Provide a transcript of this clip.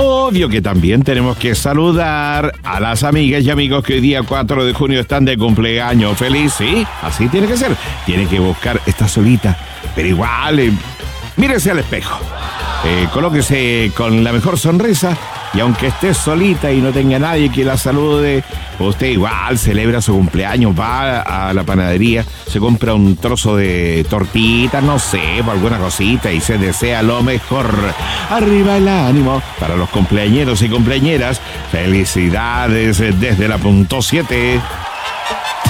Obvio que también tenemos que saludar a las amigas y amigos que hoy día 4 de junio están de cumpleaños. Feliz, ¿sí? Así tiene que ser. Tiene que buscar, está solita, pero igual, mírese al espejo. Colóquese con la mejor sonrisa y aunque esté solita y no tenga nadie que la salude, usted igual celebra su cumpleaños, va a la panadería, se compra un trozo de tortita, no sé, alguna cosita y se desea lo mejor. Arriba el ánimo para los cumpleañeros y cumpleañeras. Felicidades desde la punto 7.